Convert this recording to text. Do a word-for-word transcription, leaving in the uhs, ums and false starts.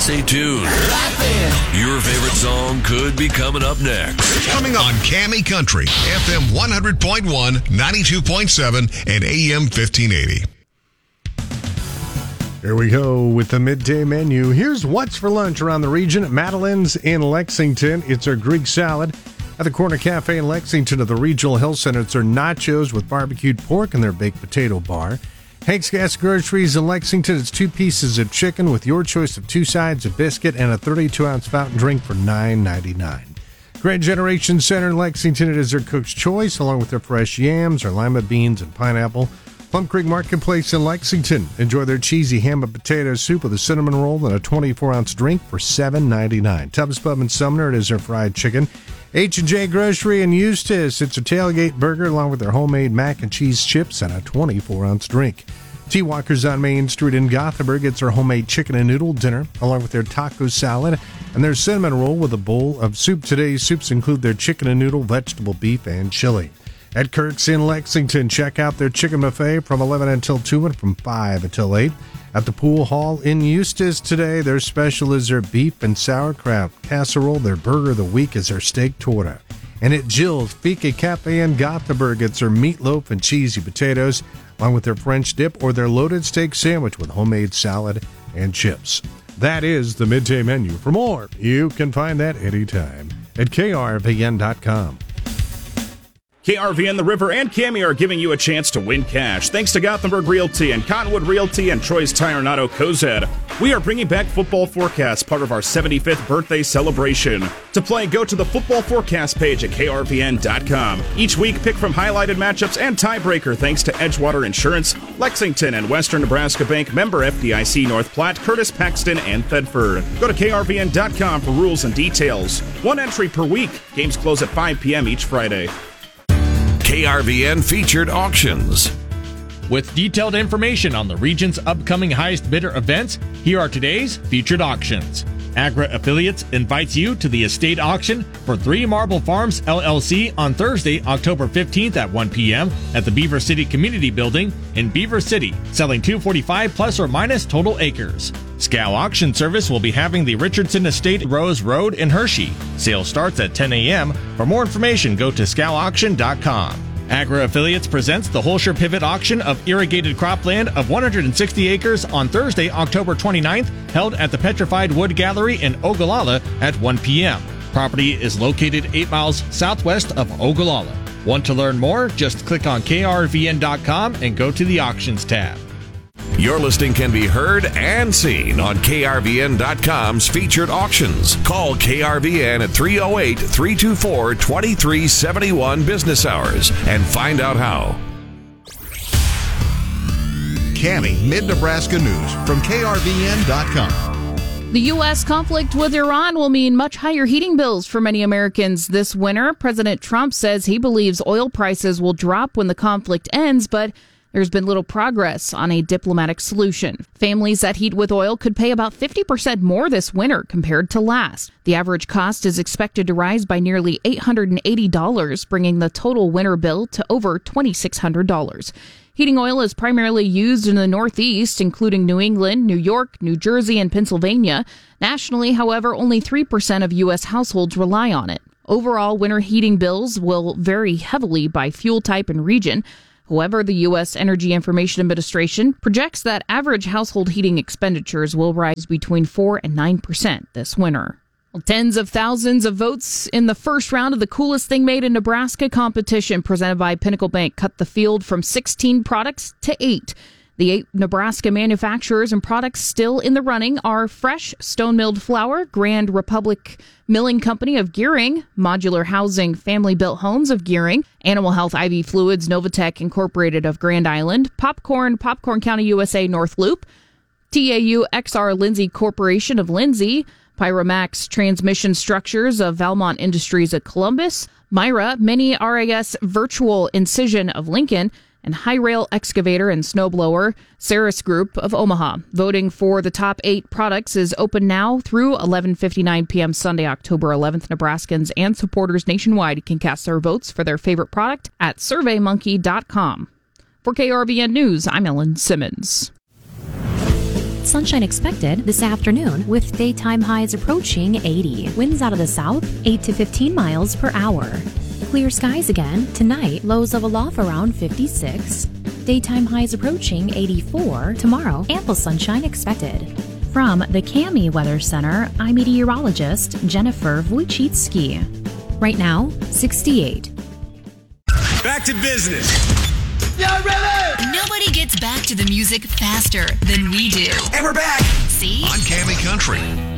Stay tuned. Your favorite song could be coming up next. Coming up on Cammy Country, F M one hundred point one, ninety-two point seven, and A M fifteen eighty. Here we go with the midday menu. Here's what's for lunch around the region. At Madeline's in Lexington, it's our Greek salad. At the Corner Cafe in Lexington at the Regional Health Center, it's their nachos with barbecued pork and their baked potato bar. Hank's Gas Groceries in Lexington, it's two pieces of chicken with your choice of two sides of biscuit and a thirty-two ounce fountain drink for nine ninety-nine. Grand Generation Center in Lexington, it is their Cook's Choice, along with their fresh yams, their lima beans, and pineapple. Plum Creek Marketplace in Lexington, enjoy their cheesy ham and potato soup with a cinnamon roll and a twenty-four ounce drink for seven ninety-nine. Tubbs Pub in Sumner, it is their fried chicken. H and J Grocery in Eustis, it's a tailgate burger along with their homemade mac and cheese chips and a twenty-four ounce drink. T. Walker's on Main Street in Gothenburg, it's their homemade chicken and noodle dinner along with their taco salad and their cinnamon roll with a bowl of soup. Today's soups include their chicken and noodle, vegetable, beef, and chili. At Kirk's in Lexington, check out their chicken buffet from eleven until two and from five until eight. At the Pool Hall in Eustis today, their special is their beef and sauerkraut casserole. Their burger of the week is their steak torta. And at Jill's Fika Cafe in Gothenburg, it's their meatloaf and cheesy potatoes, along with their French dip or their loaded steak sandwich with homemade salad and chips. That is the midday menu. For more, you can find that anytime at K R V N dot com. K R V N, The River, and Cammy are giving you a chance to win cash. Thanks to Gothenburg Realty and Cottonwood Realty and Troy's Tire and Auto Cozad. We are bringing back Football Forecast, part of our seventy-fifth birthday celebration. To play, go to the Football Forecast page at K R V N dot com. Each week, pick from highlighted matchups and tiebreaker thanks to Edgewater Insurance, Lexington and Western Nebraska Bank, member F D I C North Platte, Curtis, Paxton, and Thedford. Go to K R V N dot com for rules and details. One entry per week. Games close at five p.m. each Friday. K R V N featured auctions. With detailed information on the region's upcoming highest bidder events, here are today's featured auctions. Agra Affiliates invites you to the estate auction for Three Marble Farms L L C on Thursday, October fifteenth at one p.m. at the Beaver City Community Building in Beaver City, selling two hundred forty-five plus or minus total acres. Scow Auction Service will be having the Richardson Estate Rose Road in Hershey. Sale starts at ten a.m. For more information, go to scow auction dot com. Agra Affiliates presents the Holscher Pivot Auction of irrigated cropland of one hundred sixty acres on Thursday, October twenty-ninth, held at the Petrified Wood Gallery in Ogallala at one p.m. Property is located eight miles southwest of Ogallala. Want to learn more? Just click on K R V N dot com and go to the Auctions tab. Your listing can be heard and seen on K R V N dot com's featured auctions. Call K R V N at three oh eight, three two four, two three seven one business hours and find out how. Cammy Mid-Nebraska News from K R V N dot com. The U S conflict with Iran will mean much higher heating bills for many Americans this winter. President Trump says he believes oil prices will drop when the conflict ends, but there's been little progress on a diplomatic solution. Families that heat with oil could pay about fifty percent more this winter compared to last. The average cost is expected to rise by nearly eight hundred eighty dollars, bringing the total winter bill to over two thousand six hundred dollars. Heating oil is primarily used in the Northeast, including New England, New York, New Jersey, and Pennsylvania. Nationally, however, only three percent of U S households rely on it. Overall, winter heating bills will vary heavily by fuel type and region. However, the U S Energy Information Administration projects that average household heating expenditures will rise between four and nine percent this winter. Well, tens of thousands of votes in the first round of the Coolest Thing Made in Nebraska competition presented by Pinnacle Bank cut the field from sixteen products to eight. The eight Nebraska manufacturers and products still in the running are Fresh Stone Milled Flour, Grand Republic Milling Company of Gearing, Modular Housing Family Built Homes of Gearing, Animal Health I V Fluids Novatech Incorporated of Grand Island, Popcorn Popcorn County U S A North Loop, T A U X R Lindsay Corporation of Lindsay, Pyromax Transmission Structures of Valmont Industries at Columbus, Myra Mini R A S Virtual Incision of Lincoln, and High Rail Excavator and Snowblower, Ceres Group of Omaha. Voting for the top eight products is open now through eleven fifty-nine p.m. Sunday, October eleventh. Nebraskans and supporters nationwide can cast their votes for their favorite product at survey monkey dot com. For K R V N News, I'm Ellen Simmons. Sunshine expected this afternoon with daytime highs approaching eighty. Winds out of the south, eight to fifteen miles per hour. Clear skies again tonight, lows of aloft around fifty-six. Daytime highs approaching eighty-four. Tomorrow, ample sunshine expected. From the Cami Weather Center, I'm meteorologist Jennifer Wojcicki. Right now, sixty-eight. Back to business. Y'all ready? Nobody gets back to the music faster than we do. And we're back. See? On Cami Country.